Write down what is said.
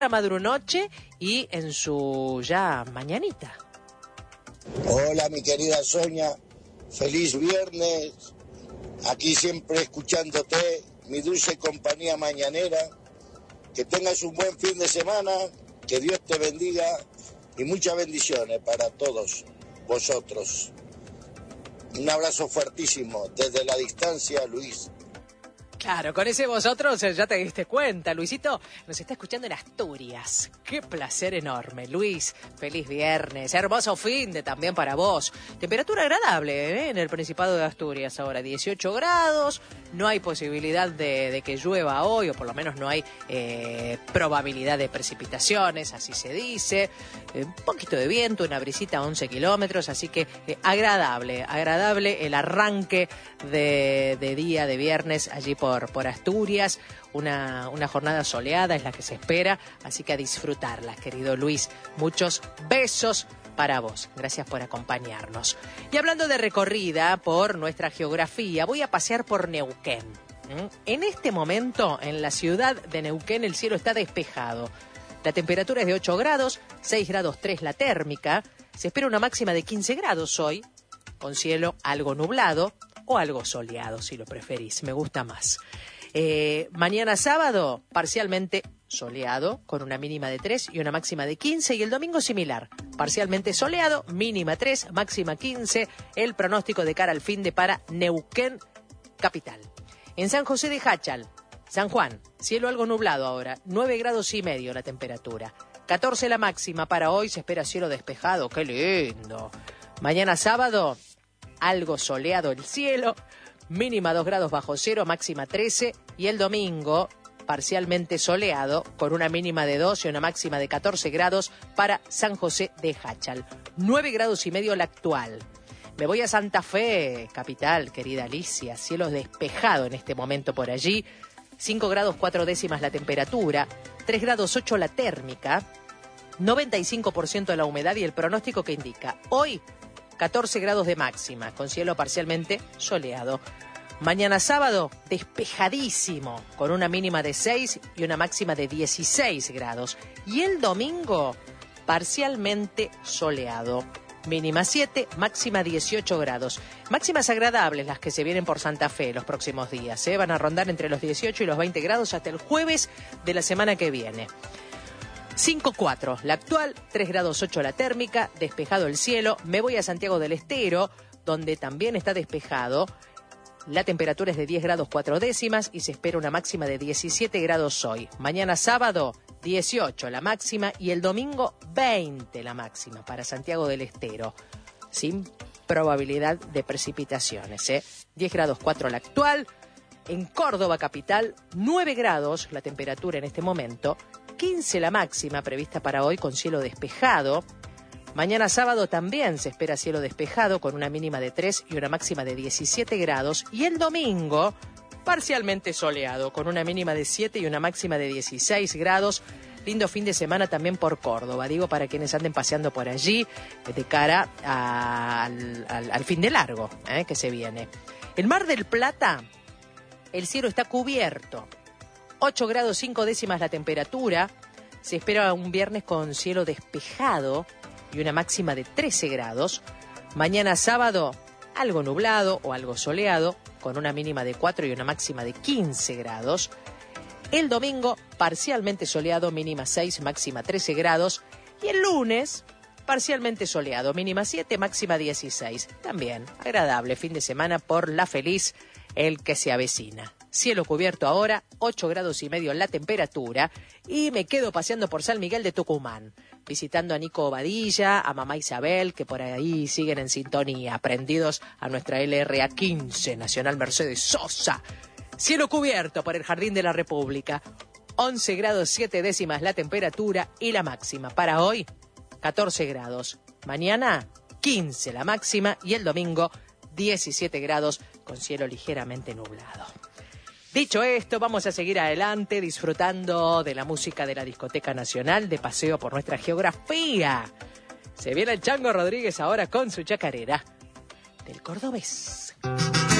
Madrunoche y en su ya mañanita. Hola mi querida Sonia, feliz viernes, aquí siempre escuchándote, mi dulce compañía mañanera, que tengas un buen fin de semana, que Dios te bendiga y muchas bendiciones para todos vosotros. Un abrazo fuertísimo desde la distancia, Luis. Claro, con ese vosotros ya te diste cuenta. Luisito nos está escuchando en Asturias. Qué placer enorme, Luis. Feliz viernes. Hermoso fin de también para vos. Temperatura agradable en el Principado de Asturias ahora. 18 grados. No hay posibilidad de que llueva hoy, o por lo menos no hay probabilidad de precipitaciones, así se dice. Un poquito de viento, una brisita a 11 kilómetros. Así que agradable el arranque de día de viernes allí por Asturias, una jornada soleada es la que se espera, así que a disfrutarla, querido Luis. Muchos besos para vos. Gracias por acompañarnos. Y hablando de recorrida por nuestra geografía, voy a pasear por Neuquén. En este momento, en la ciudad de Neuquén, el cielo está despejado. La temperatura es de 8 grados, 6 grados 3 la térmica. Se espera una máxima de 15 grados hoy, con cielo algo nublado o algo soleado, si lo preferís. Me gusta más. Mañana sábado, parcialmente soleado, con una mínima de 3 y una máxima de 15. Y el domingo similar, parcialmente soleado, mínima 3, máxima 15. El pronóstico de cara al fin de para Neuquén capital. En San José de Jáchal, San Juan, cielo algo nublado ahora, 9 grados y medio la temperatura. 14 la máxima para hoy, se espera cielo despejado. ¡Qué lindo! Mañana sábado, algo soleado el cielo, mínima 2 grados bajo cero, máxima 13, y el domingo parcialmente soleado con una mínima de 2 y una máxima de 14 grados para San José de Jáchal. 9 grados y medio la actual. Me voy a Santa Fe, capital, querida Alicia, cielo despejado en este momento por allí, 5 grados 4 décimas la temperatura, 3 grados 8 la térmica, 95% la humedad y el pronóstico que indica hoy 14 grados de máxima, con cielo parcialmente soleado. Mañana sábado, despejadísimo, con una mínima de 6 y una máxima de 16 grados. Y el domingo, parcialmente soleado. Mínima 7, máxima 18 grados. Máximas agradables las que se vienen por Santa Fe los próximos días. Van a rondar entre los 18 y los 20 grados hasta el jueves de la semana que viene. 5.4 la actual, 3 grados 8 la térmica, despejado el cielo. Me voy a Santiago del Estero, donde también está despejado. La temperatura es de 10 grados 4 décimas y se espera una máxima de 17 grados hoy. Mañana sábado, 18 la máxima y el domingo 20 la máxima para Santiago del Estero, sin probabilidad de precipitaciones. 10 grados 4 la actual. En Córdoba capital, 9 grados la temperatura en este momento. 15 la máxima prevista para hoy con cielo despejado. Mañana sábado también se espera cielo despejado con una mínima de 3 y una máxima de 17 grados. Y el domingo parcialmente soleado con una mínima de 7 y una máxima de 16 grados. Lindo fin de semana también por Córdoba, digo, para quienes anden paseando por allí de cara al fin de largo que se viene. En Mar del Plata el cielo está cubierto. 8 grados 5 décimas la temperatura. Se espera un viernes con cielo despejado y una máxima de 13 grados. Mañana sábado, algo nublado o algo soleado, con una mínima de 4 y una máxima de 15 grados. El domingo, parcialmente soleado, mínima 6, máxima 13 grados. Y el lunes, parcialmente soleado, mínima 7, máxima 16. También agradable fin de semana por la feliz, el que se avecina. Cielo cubierto ahora, 8 grados y medio la temperatura, y me quedo paseando por San Miguel de Tucumán, visitando a Nico Badilla, a mamá Isabel, que por ahí siguen en sintonía, prendidos a nuestra LRA 15, Nacional Mercedes Sosa. Cielo cubierto por el Jardín de la República, 11 grados 7 décimas la temperatura y la máxima para hoy, 14 grados. Mañana, 15 la máxima y el domingo, 17 grados con cielo ligeramente nublado. Dicho esto, vamos a seguir adelante disfrutando de la música de la Discoteca Nacional, de paseo por nuestra geografía. Se viene el Chango Rodríguez ahora con su chacarera del cordobés.